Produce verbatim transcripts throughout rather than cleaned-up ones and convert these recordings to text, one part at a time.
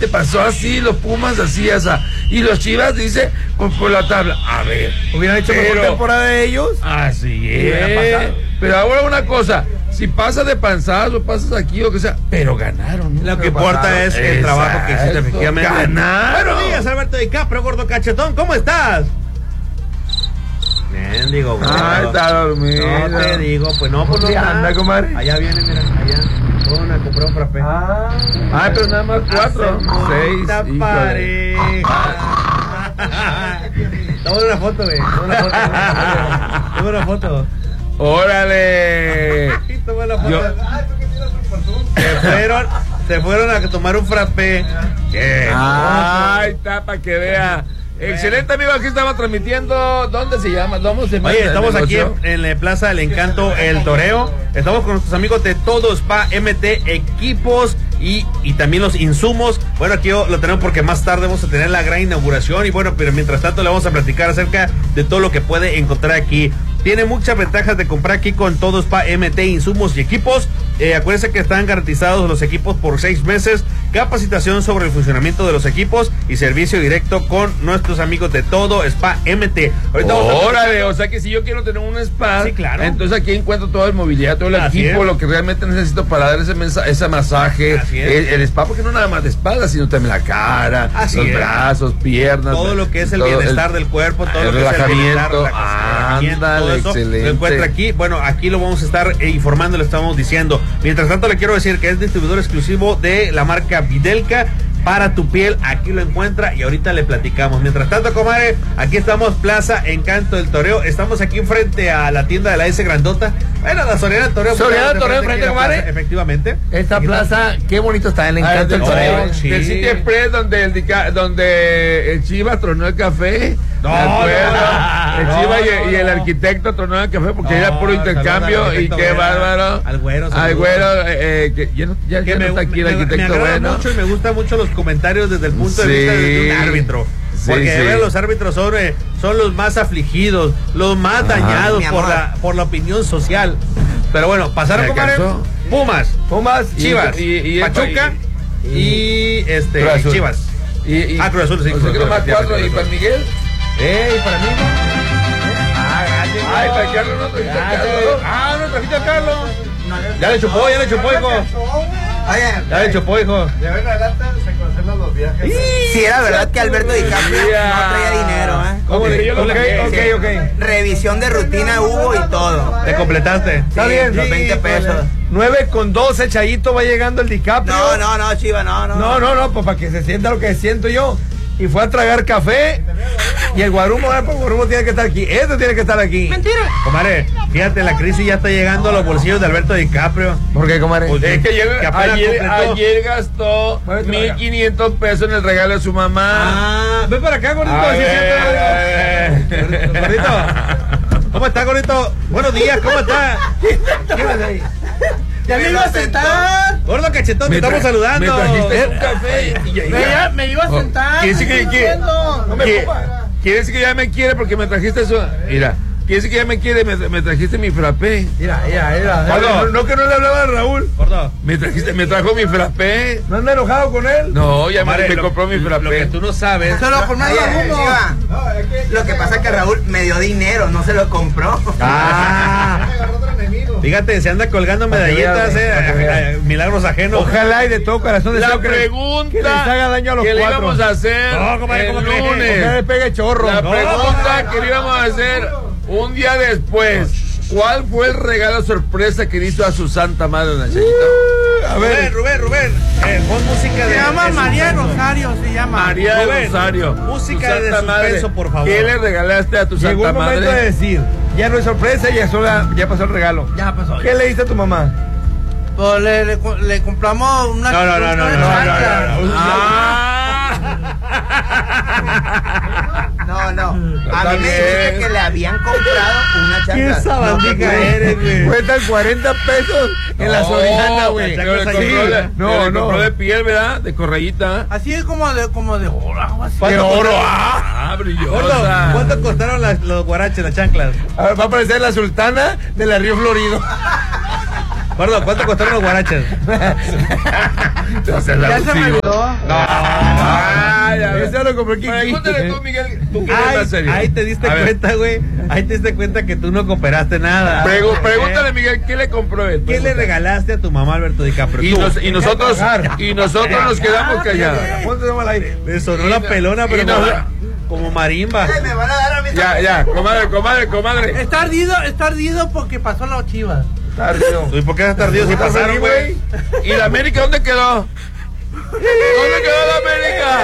te pasó así, los Pumas así, esa. Y los Chivas dice, pues por la tabla. A ver. ¿Hubieran hecho pero, mejor temporada de ellos? Así es. Pero ahora una cosa, si pasas de panzazo, pasas aquí o que sea, pero ganaron, ¿no? Lo que pero importa pasaron. es el Exacto. trabajo que hiciste, efectivamente. Ganaron. Buenos días, Alberto DiCaprio, gordo cachetón, ¿cómo estás? Bien, digo, güey. Ah, está dormido. No te digo, pues no, pues no. Anda, comadre. Allá viene, mira, allá. Una, compró un frappé. Ah, ah, pero nada más cuatro. Seis. Pareja. Toma una foto, güey. Toma una foto. Toma una foto. ¡Órale! Toma la foto. Yo... Se fueron, se fueron a tomar un frappé. ¿Qué? Ay, está para que vea. Excelente, amigo, aquí estamos transmitiendo. ¿Dónde se llama? ¿Dónde se llama? Oye, estamos aquí en, en la Plaza del Encanto, El Toreo. Estamos con nuestros amigos de Todo Spa M T, equipos y, y también los insumos. Bueno, aquí lo tenemos porque más tarde vamos a tener la gran inauguración. Y bueno, pero mientras tanto le vamos a platicar acerca de todo lo que puede encontrar aquí. Tiene muchas ventajas de comprar aquí con Todo Spa M T, insumos y equipos. Eh, acuérdense que están garantizados los equipos por seis meses. Capacitación sobre el funcionamiento de los equipos y servicio directo con nuestros amigos de Todo Spa M T. Ahorita vamos a... Órale, o sea que si yo quiero tener un spa, sí, claro. Entonces aquí encuentro todo el mobiliario, todo el Así equipo, es. lo que realmente necesito para dar ese, mensa ese masaje, el, el spa, porque no nada más de espalda, sino también la cara, Así los es. brazos, piernas. Todo lo que es el todo bienestar el, del cuerpo, todo el lo que es el bienestar, relajamiento, relajamiento, ándale, todo eso excelente. lo encuentra aquí. Bueno, aquí lo vamos a estar eh, informando, lo estamos diciendo. Mientras tanto, le quiero decir que es distribuidor exclusivo de la marca Videlka para tu piel. Aquí lo encuentra y ahorita le platicamos. Mientras tanto, comadre, aquí estamos, Plaza Encanto del Toreo. Estamos aquí frente a la tienda de la S Grandota. Bueno, la Soriana del Toreo. Soriana del Toreo, frente, comadre. Efectivamente. Esta Aquí plaza, qué bonito está el Encanto del Ah, Toreo. no, Sí. del City Express, donde el, donde el Chivas tronó el café. No, ¿Me acuerdo? no, el no, Chivas no, y, y el no. arquitecto tronó el café porque No, era puro saluda intercambio al y arquitecto qué Güero. bárbaro. Al Güero, Al saludos. Güero, eh, eh, que ya no, ya, Que ya me, no está aquí el me, arquitecto me agrada Bueno. mucho y me gustan mucho los comentarios desde el punto de Sí. vista de un árbitro. Sí, Porque sí. de verdad los árbitros son, eh, son los más afligidos, los más Ajá. dañados Mi por amor. la, por la opinión social. Pero bueno, pasaron ¿Me compadre, alcanzó? Pumas, Pumas, Chivas, y, y, y Pachuca y, y- este Cruz Azul. Chivas. Y, y, Ah, Cruz Azul, sí, o sea Cruz que Azul, nomás cuatro. ¿Y efectivamente, para Miguel? Eh, y para mí. Ay, para Carlos no trajiste a Ya, Carlos. Ah, no trajiste a Carlos. Ya le chupó, ya le chupó, hijo. Ya le chupó, hijo. De ahora en adelante se cancelan los viajes. Si era verdad que Alberto DiCaprio no traía dinero, ¿eh? ¿Cómo le yo lo ok, que- ok, ok. Revisión de rutina hubo y todo. Te completaste. Está bien, los veinte pesos. nueve con doce, Chayito, va llegando el DiCaprio. No, no, no, Chiva, no, no. No, no, no, pues para que se sienta lo que siento yo. Y fue a tragar café. Y el Guarumo, eh, pues, el Guarumo tiene que estar aquí. Este tiene que estar aquí. Mentira. Comadre, fíjate, la crisis ya está llegando a los bolsillos de Alberto DiCaprio. ¿Por qué, comadre? Pues, Es que ayer, que apenas ayer, completó. ayer gastó Muévete para mil acá. quinientos pesos en el regalo de su mamá. Ah, ven para acá, gordito. A así ver. siéntate. Gordito. ¿Cómo está, gordito? Buenos días, ¿cómo está? ¿Qué pasa ahí? Ya me iba a sentar. Gordo cachetón, te Me estamos tra- saludando. Me trajiste un café. Y, y- Me, iba- me iba a sentar. Quiere decir que, que- No me que- ocupa. quiere decir que ya me quiere porque me trajiste eso. Mira, quiere decir que ya me quiere, me, me trajiste mi frappé. Mira, mira, mira. No, no, que no le hablaba a Raúl. Gordo. Me trajiste, me trajo mi frappé. ¿No anda enojado con él? No, ya me, Comadre, me lo- compró mi frappé. Lo que tú no sabes. Solo por más Chiva, lo que pasa es que Raúl me dio dinero, no se lo compró. Ah. Agarró otro enemigo. Fíjate, se anda colgando medallitas, veas, para que eh, veas. eh, milagros ajenos. Ojalá y de todo corazón La deseo que, pregunta que les haga daño a los que le cuatro. íbamos a hacer No, comadre, el ¿cómo crees? lunes. Ojalá le pegue chorro. La No, pregunta no, que le íbamos a hacer un día después. ¿Cuál fue el regalo sorpresa que le hizo a su santa madre, doña Chayito? A Rubén, ver, Rubén, Rubén, eh, pon música de. Se llama de María suspenso. Rosario, se llama. María de Rubén, Rosario. música tu de santa suspenso, por favor. ¿Qué le regalaste a tu llegó santa el momento madre? de decir, ya no es sorpresa, ya, sola, ya pasó el regalo. Ya pasó. ¿Qué le diste a tu mamá? Pues le, le, le compramos una. No, no, no, no, no, no, no, no. Ah. No, no. A mí Está me dijiste bien. que le habían comprado una chancla. ¿Qué sabandija No, eres, güey? Cuestan cuarenta pesos en la Soriana, güey. Pero le Sí, compró de- no, pero le no. compró de piel, ¿verdad? De correíta. Así es como de, como de oro, algo así. ¡Qué oro! Ah, Gordo, brillosa. ¿cuánto costaron las, los guaraches, las chanclas? A ver, va a aparecer la sultana de la Río Florido. Gordo, ¿cuánto costaron los guaraches? Entonces, Ya se me olvidó. Ay, a ver. Ese lo compró Kiki. Pregúntale tú, Miguel. Tú que eres Ay, más serio. ahí te diste A ver. cuenta, güey. Ahí te diste cuenta que tú no cooperaste nada. Pregu- ¿Eh? pregúntale, Miguel, ¿qué le compró él? ¿Qué le regalaste a tu mamá, Alberto DiCaprio? Y, Tú. nos- y nosotros y nosotros nos quedamos callados. Ponte al aire. Le sonó la pelona, pero y no- como, como marimba. Ay, me van a dar a mí. Ya, ya, comadre, comadre, comadre. Está ardido, está ardido porque pasó la Chivas. Tardio. ¿Y por qué estás tardío si pasaron, güey? ¿Y la América dónde quedó? ¿Dónde quedó la América?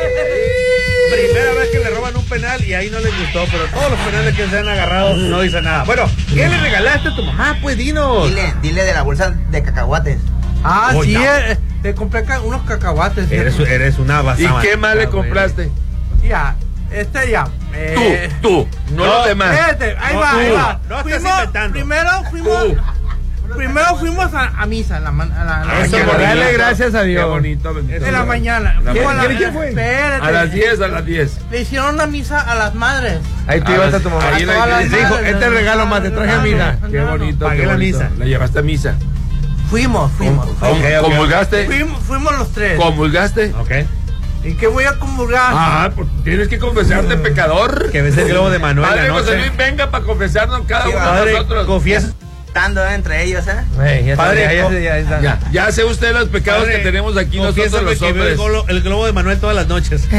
Primera vez que le roban un penal y ahí no les gustó, pero todos los penales que se han agarrado no dicen nada. Bueno, ¿qué le regalaste a tu mamá? Pues dinos. Dile, dile de la bolsa de cacahuates. Ah, Oye, sí, no. eh, te compré ca- unos cacahuates. Eres, eres una ¿Y basada. qué más le compraste? Ya, este ya. eh, Tú, tú, no no, los demás. Espérate, ahí No, va, tú. ahí va. No estás Fuimos- inventando. Primero fuimos, primero fuimos a, a misa en la, man- a la, a la Ay, Eso, qué mañana. dale bonito. gracias a Dios. Qué bonito, bendito. En la Dios. mañana. La Fuimos mañana. a la- ¿Quién fue? Espérate. A las diez, a las diez. Le hicieron una misa a las madres. Ahí te A ibas las- a tu mamá. ahí en la A todas las iglesia. dijo, este regalo más, te traje a misa. Qué bonito, Pagué qué la bonito. misa. La llevaste a misa. Fuimos, fuimos. Com- Ok, ok. ¿Comulgaste? Fuimos, fuimos los tres. ¿Comulgaste? Ok. ¿Y qué voy a comulgar? Ah, pues tienes que confesarte, pecador. Que ves el globo de Manuel Padre la José noche. Luis, venga para confesarnos cada Sí, uno de Padre, nosotros. confiesa. Estando entre ellos, ¿eh? Ey, ya está, Padre, ya, ya, co- ya, ya está. Ya, ya sé usted los pecados Padre, que tenemos aquí nosotros confiésame los que veo el, hombres. golo- el globo de Manuel todas las noches.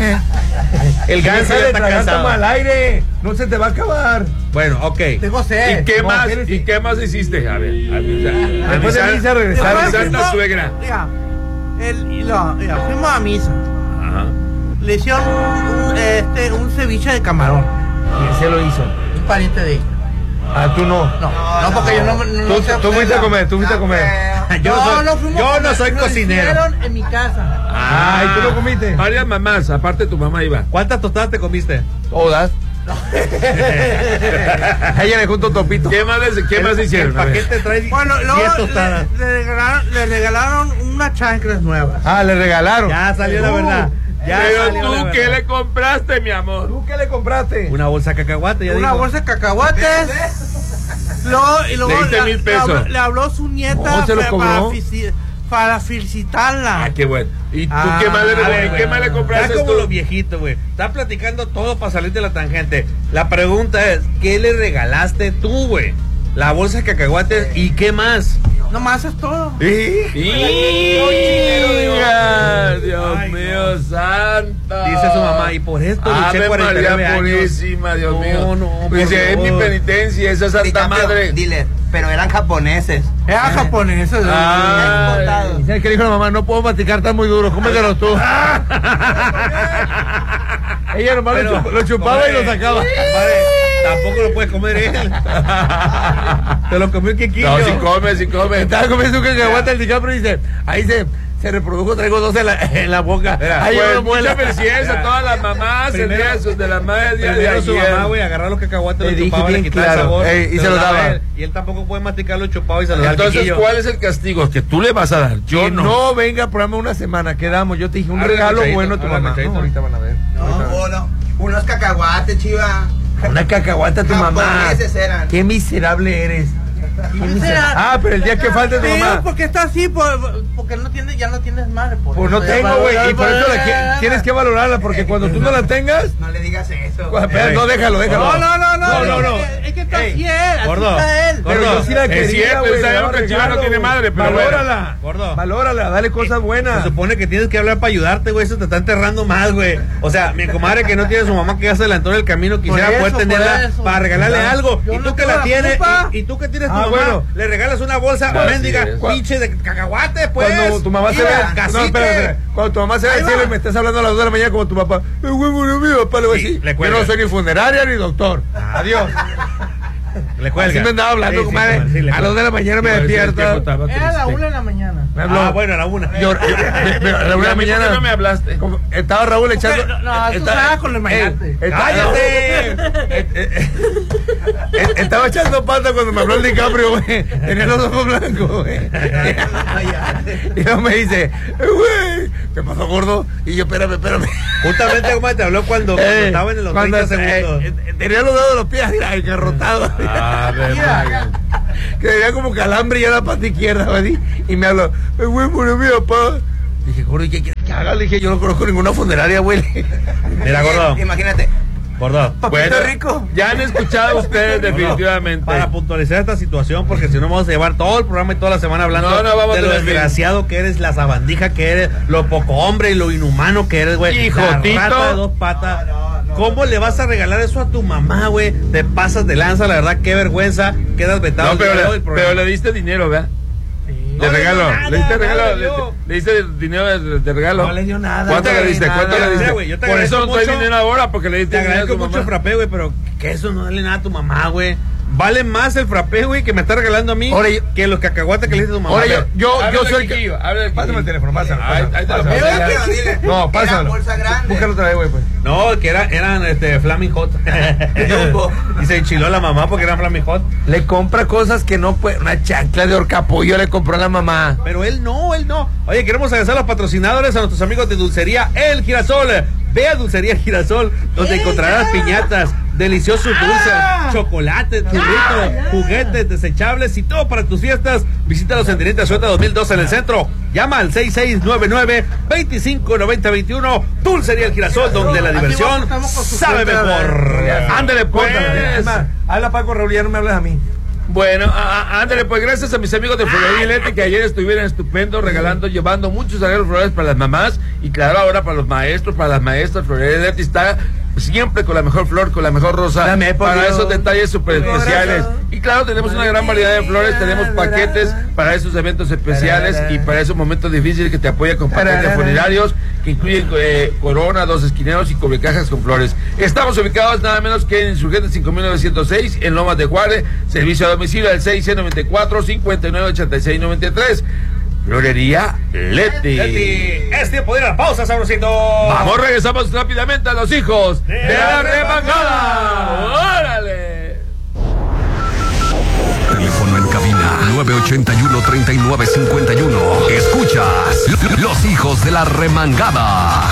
El ganso Deja ya de está tragar, cansado. toma al aire. No se te va a acabar. Bueno, ok. Tengo sed. ¿Y qué No, más? espérate. ¿Y qué más hiciste? A ver, a misa. A Después de misa- misa regresaron. a Después Santa fuimos- suegra. Mira, el, y lo- mira, fuimos a misa. Ajá. Le hicieron un, un, este, un ceviche de camarón. ¿Quién se lo hizo? Un pariente de ella. Ah, tú no. No, no, porque yo no, no, Tú, sé tú fuiste a hacerla. comer, tú fuiste a comer. Yo no soy, fuimos yo a no comer, soy lo cocinero. hicieron en mi casa. Ah, ¿y tú lo comiste? Varias mamás, aparte tu mamá iba. ¿Cuántas tostadas te comiste? Todas. A ella le junto topito. ¿Qué más, les- qué más hicieron? El A ver. paquete trae Bueno, diez luego tostadas. le, le regalaron, le regalaron unas chanclas nuevas. Ah, le regalaron. Ya salió la Uh, verdad. Ya Pero salió la tú, verdad. ¿qué le compraste, mi amor? ¿Tú qué le compraste? Una bolsa de cacahuate, ya Una dijo. bolsa de cacahuates. Luego, y luego Le diste la- mil le pesos. habló- Le habló su nieta ¿Cómo se lo pa- cobró? para, fisi- para felicitarla. Ah, qué bueno. ¿Y tú Ah, qué más le, A ver, ¿qué güey. más le compraste Está como tú? los viejitos, güey. Está platicando todo para salir de la tangente. La pregunta es, ¿qué le regalaste tú, güey? La bolsa de cacahuates y qué más. Nomás es todo. ¡Hija! Dios Ay, mío, santa. Dice su mamá, y por esto luché Ave cuarenta y nueve María años. purísima, Dios No, mío. no, por Dice, es mi favor. penitencia, esa santa DiCaprio, madre. Dile, pero eran japoneses. Era japonesa. Ah, ¿Y sabes qué dijo la mamá? No puedo masticar tan muy duro, cómetelo tú. Ella nomás Pero, lo, chup- lo chupaba y lo compadre, sacaba. compadre, tampoco lo puedes comer él. Te lo comió el Kikillo. no, si come, si come. Estaba comiendo un cacahuate el DiCaprio y dice, ahí se, se reprodujo, traigo dos en la, en la boca. Mira, Ahí Pues, yo lo mucha muela. felicidades a Mira, todas las mamás, el primero- día de sus- de las madres el día de Primero su ayer. mamá, güey, agarrar los cacahuates, Le los dije chupaba, le bien quitaba el claro. sabor. Ey, y se los daba. a él, y él tampoco puede masticar los chupados y se los da al Entonces, Kikillo. ¿cuál es el castigo que tú le vas a dar? Yo Que no. no venga al programa una semana, quedamos. Yo te dije un Háblale, regalo Chaito, bueno a tu háblale, mamá. Chaito. No, ahorita van a ver. No, no, unos cacahuates, chiva. Una cacahuata a tu mamá. Japoneses eran. Qué miserable eres. Qué miserable. Ah, pero el día que falte tu Sí, mamá. porque está así, por- porque no tienes, ya no tienes madre. Por Pues no eso ya tengo, va- güey. Y por eso la va- qui- tienes que valorarla, porque cuando tú no la tengas. No le digas eso. Pues, espera, no, déjalo, déjalo. No, no, no, no. No, no, no. Es que, es que está Ey, así él, así gordo, está él. Pero yo sí la Es quería, cierto, güey, sabemos le daba que el Chivas no regalo, tiene güey. madre, pero Valórala. Gordo. Valórala, dale cosas Se buenas. supone que tienes que hablar para ayudarte, güey. Eso te está enterrando más, güey. O sea, mi comadre que no tiene su mamá que ya se adelantó en el camino, quisiera Por poder eso, tenerla por eso. para regalarle Ya. algo. Yo Y no tú que tengo la la tienes, culpa. y, y tú que tienes tu Ah, mamá, bueno. le regalas una bolsa Así mendiga, es. pinche de cacahuate, pues. Cuando tu mamá se Mira, ve. No, cacique. espera, espera. Cuando tu mamá se ve Ahí al cielo va. y me estás hablando a las dos de la mañana como tu papá. El huevo no mi papá le voy a Sí, decir. le Yo cuelga. no soy ni funeraria ni doctor. Adiós. Le cuelga. Así me andaba hablando, Sí, sí, comadre. sí, le a las dos de la mañana me Iba a decir que despierta. estaba Era la triste. una de la mañana. Me habló. Ah, bueno, a la una. Yo- yo- me- me- a la una de ¿Y a la mí por qué mañana. no me hablaste? como- estaba Raúl echando. No, no, tú estaba- estabas con el Ey, mayate. estaba- ¡Cállate! Eh, eh, eh, eh, Estaba echando pata cuando me habló el DiCaprio, güey. Tenía los ojos blancos, güey. Y luego me dice, eh, güey, ¿qué pasó, gordo? Y yo, espérame, espérame. Justamente como te habló cuando, cuando Eh, estaba en los cuando, treinta segundos. eh, eh, tenía los dedos de los pies, mira, engarrotados. Ah, Mira, que tenía como calambre ya la pata izquierda, ¿verdad? Y me habló, "Eh, güey, murió mi papá". Dije, gordo, ¿y qué quieres que haga? Le dije, yo no conozco ninguna funeraria, güey. Mira, gordo. Imagínate. Gordo. Papito Bueno, rico. ya han escuchado ustedes definitivamente. Para puntualizar esta situación, porque si no vamos a llevar todo el programa y toda la semana hablando No, no, vamos de a lo tener desgraciado que eres, la sabandija que eres, lo poco hombre y lo inhumano que eres, güey. Hijo, La Tito. rata de dos patas. ¿Cómo le vas a regalar eso a tu mamá, güey? Te pasas de lanza, la verdad, qué vergüenza. Quedas vetado. No, pero, el día de hoy le, del programa. pero le diste dinero, ¿verdad? De No le regalo. dio nada, le diste nada regalo. le Le, dio. le diste dinero de, de regalo. No le dio nada. ¿Cuánto güey, le diste? nada. ¿Cuánto le diste? Mira, güey, yo te Por eso agradezco no trae mucho. dinero ahora, porque le diste Te dinero a agradezco tu mucho el mamá. frappé, güey, pero que eso no dale nada a tu mamá, güey. Vale más el frappé, güey, que me está regalando a mí Ahora yo- que los cacahuates que le diste a tu mamá. Ahora yo, güey. yo, Háblale, yo soy el que... Kikillo, háblale, Pásame el Kikillo. teléfono, pásalo. Ahí- pásalo, ahí te lo pásalo. paso. Pero, pero dile, No, era pásalo. bolsa grande. Búscalo otra vez, güey, pues. No, que era, eran este, Flaming Hot. Jumbo. Y se enchiló la mamá porque eran Flaming Hot. Le compra cosas que no puede... Una chancla de horcapollo le compró a la mamá. Pero él no, él no. Oye, queremos agradecer a los patrocinadores, a nuestros amigos de Dulcería El Girasol. Ve a Dulcería El Girasol, donde encontrarás piñatas, deliciosos dulces, chocolates, churritos, juguetes, desechables y todo para tus fiestas. Visítalos en Teniente Suelta dos mil doce en el centro. Llama al seis seis nueve nueve, dos cinco nueve cero dos uno. Dulcería El Girasol, donde la diversión sabe mejor. Ándale, pues. Habla Paco Raúl, ya no me hables a mí. Bueno, a- a- ándale, pues gracias a mis amigos de Florería Leti que ayer estuvieron estupendos regalando, llevando muchos arreglos florales para las mamás y claro, ahora para los maestros, para las maestras. Florería Leti está siempre con la mejor flor, con la mejor rosa, Dame, por para Dios. esos detalles súper especiales. Y claro, tenemos una gran variedad de flores, tenemos paquetes para esos eventos especiales y para esos momentos difíciles que te apoya con paquetes funerarios que incluyen eh, corona, dos esquineros y cubrecajas con flores. Estamos ubicados nada menos que en Insurgentes cinco mil novecientos seis, en Lomas de Juárez, servicio a domicilio al seis nueve cuatro, cinco nueve ocho seis nueve tres. Florería Leti. Leti, es tiempo de ir a la pausa, sabrosito. Vamos, regresamos rápidamente a los hijos de, De la la remangada. ¡Órale! Teléfono en cabina nueve ochenta y uno, treinta y nueve cincuenta y uno. Escuchas Los Hijos de la Remangada.